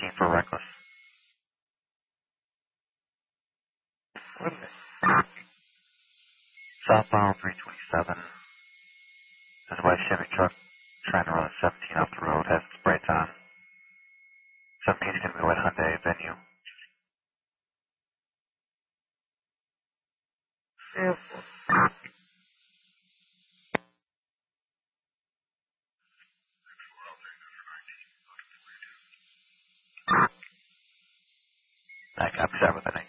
15 for reckless. What is it? Southbound 327. There's a white Chevy truck trying to run a 17 off the road, has its brights on. 17 is going to be what Hyundai venue. Beautiful. I copy that with a 19.